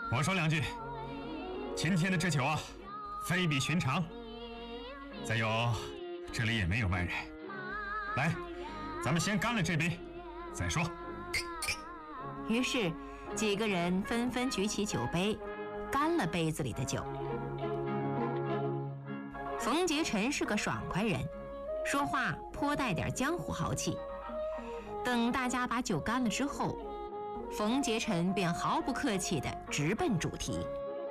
我说两句，今天的这酒啊，非比寻常。再有，这里也没有外人。来，咱们先干了这杯，再说。 于是，几个人纷纷举起酒杯，干了杯子里的酒。冯杰臣是个爽快人，说话颇带点江湖豪气。等大家把酒干了之后，冯杰臣便毫不客气地直奔主题。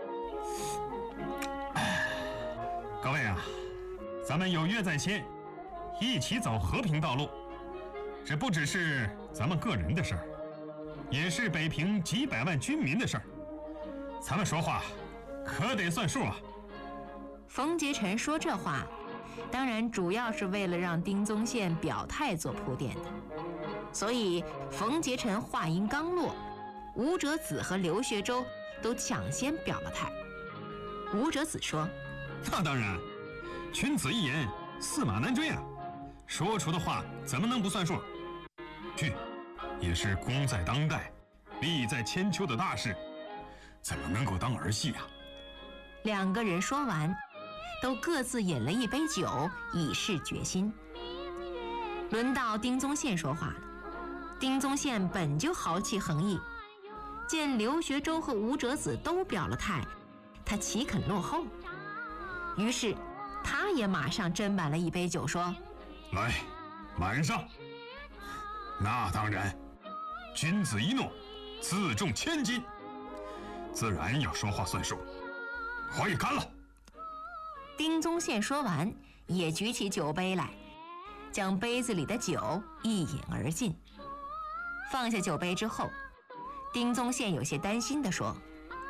各位啊，咱们有约在先，一起走和平道路。这不只是咱们个人的事儿，也是北平几百万军民的事儿。咱们说话可得算数啊。 冯杰臣说这话，当然主要是为了让丁宗宪表态做铺垫的。所以冯杰臣话音刚落，吴哲子和刘学周都抢先表了态。吴哲子说： 那当然，君子一言，驷马难追啊，说出的话怎么能不算数？这也是功在当代，利在千秋的大事，怎么能够当儿戏啊？ 两个人说完，都各自饮了一杯酒，以示决心。轮到丁宗宪说话了。丁宗宪本就豪气横溢，见刘学周和吴哲子都表了态，他岂肯落后？于是他也马上斟满了一杯酒，说： 来，满上。那当然，君子一诺，自重千金，自然要说话算数。可以干了。 丁宗宪说完，也举起酒杯来，将杯子里的酒一饮而尽。放下酒杯之后，丁宗宪有些担心地说：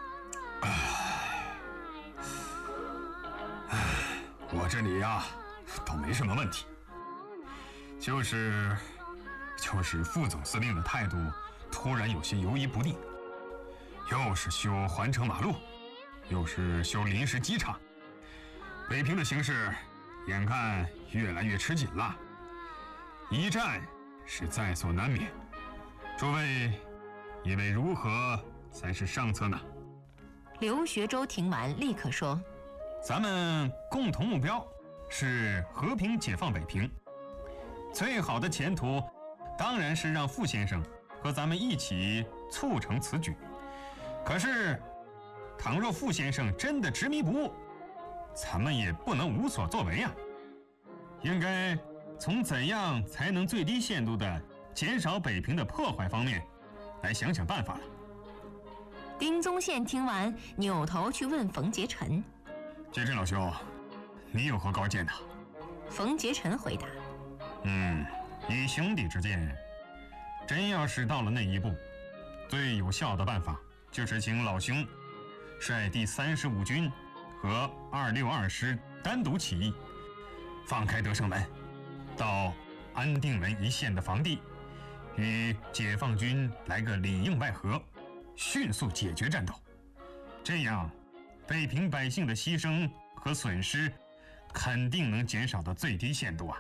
我这里呀，倒没什么问题，就是副总司令的态度突然有些犹疑不定，又是修环城马路，又是修临时机场，北平的形势眼看越来越吃紧了，一战是在所难免。诸位以为如何才是上策呢？ 刘学周听完立刻说： 咱们共同目标是和平解放北平，最好的前途当然是让傅先生和咱们一起促成此举。可是倘若傅先生真的执迷不悟，咱们也不能无所作为啊，应该从怎样才能最低限度地减少北平的破坏方面来想想办法了。 丁宗宪听完，扭头去问冯杰臣： 杰臣老兄，你有何高见呢？ 冯杰臣回答： 以兄弟之见，真要是到了那一步，最有效的办法就是请老兄率第35军和262师单独起义，放开德胜门，到安定门一线的防地，与解放军来个里应外合，迅速解决战斗。这样，北平百姓的牺牲和损失肯定能减少到最低限度啊！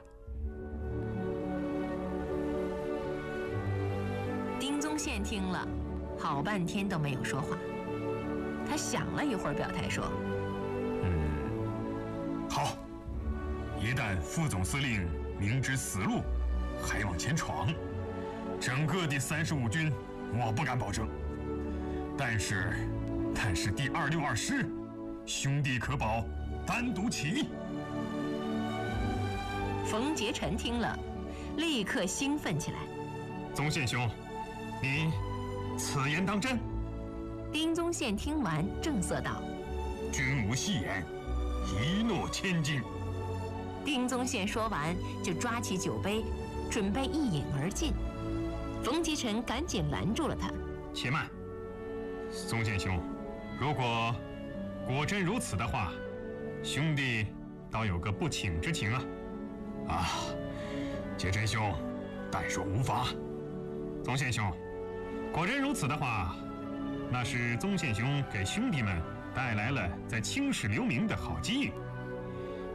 丁宗宪听了，好半天都没有说话。他想了一会儿，表态说： 好，一旦副总司令明知死路还往前闯，整个第35军我不敢保证，但是第262师，兄弟可保单独起义。 冯杰臣听了，立刻兴奋起来： 宗宪兄，你此言当真？ 丁宗宪听完，正色道： 君无戏言，一诺千金。 丁宗宪说完，就抓起酒杯，准备一饮而尽。冯杰臣赶紧拦住了他： 且慢，宗宪兄，如果果真如此的话，兄弟倒有个不请之情啊！杰真兄，但说无妨。宗宪兄，果真如此的话，那是宗宪兄给兄弟们带来了在青史留名的好机遇。